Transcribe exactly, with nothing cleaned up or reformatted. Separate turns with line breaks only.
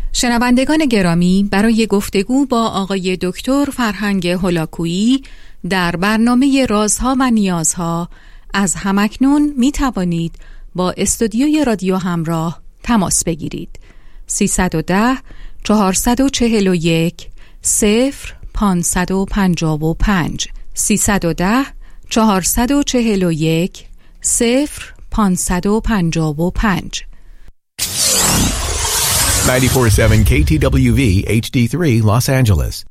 شنوندگان گرامی، برای گفتگو با آقای دکتر فرهنگ هولاکویی در برنامه رازها و نیازها از همکنون می توانید با استودیوی رادیو همراه تماس بگیرید. سیصد و ده چهارصد و چهل و یک صفر پانصد و پنجاه و پنج سیصد و ده چهارصد و چهل و یک صفر پانصد و پنجاه و پنج.
ninety-four point seven K T W V H D three Los Angeles